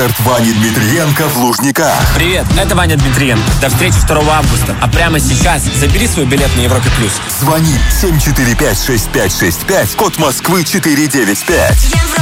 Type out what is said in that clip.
Вани Дмитриенко в Лужниках. Привет, это Ваня Дмитриенко. До встречи 2 августа. А прямо сейчас забери свой билет на Европе+. Звони 745-6565, код Москвы 495.